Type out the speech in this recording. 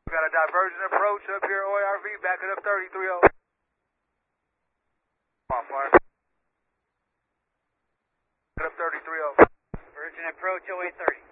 Got a divergent approach up here, OARV, back it up 30-30. On fire. Back it up 30-30. Virgin approach 0830.